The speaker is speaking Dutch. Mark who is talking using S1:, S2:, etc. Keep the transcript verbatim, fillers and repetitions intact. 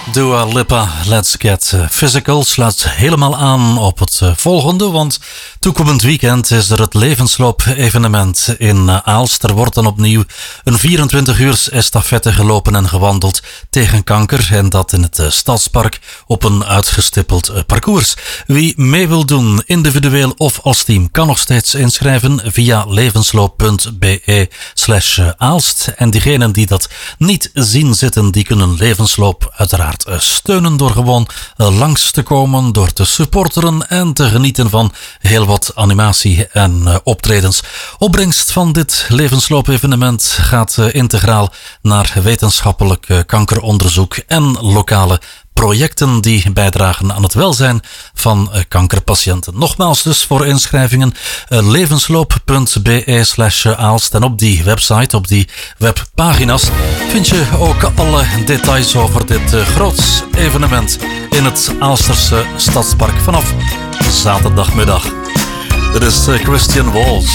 S1: Dua Lipa, Let's Get Physical, sluit helemaal aan op het volgende, want toekomend weekend is er het levensloop-evenement in Aalst. Er wordt dan opnieuw een vierentwintig uur estafette gelopen en gewandeld tegen kanker, en dat in het Stadspark op een uitgestippeld parcours. Wie mee wil doen, individueel of als team, kan nog steeds inschrijven via levensloop.be slash Aalst. En diegenen die dat niet zien zitten, die kunnen Levensloop uiteraard steunen door gewoon langs te komen, door te supporteren en te genieten van heel wat animatie en optredens. Opbrengst van dit levensloop-evenement gaat integraal naar wetenschappelijk kankeronderzoek en lokale projecten die bijdragen aan het welzijn van kankerpatiënten. Nogmaals dus voor inschrijvingen levensloop.be slash Aalst. En op die website, op die webpagina's, vind je ook alle details over dit groots evenement in het Aalsterse Stadspark vanaf zaterdagmiddag. Dit is Christian Walls.